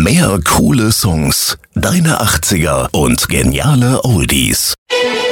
Mehr coole Songs, deine 80er und geniale Oldies.